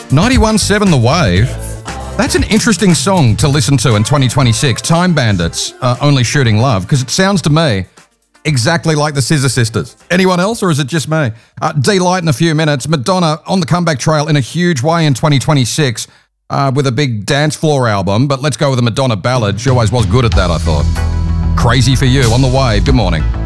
91.7 The Wave. That's an interesting song to listen to in 2026. Time Bandits, Only Shooting Love, because it sounds to me exactly like the Scissor Sisters. Anyone else, or is it just me? D-Light in a few minutes. Madonna on the comeback trail in a huge way in 2026 with a big dance floor album, but let's go with a Madonna ballad. She always was good at that, I thought. Crazy for You on The Wave. Good morning.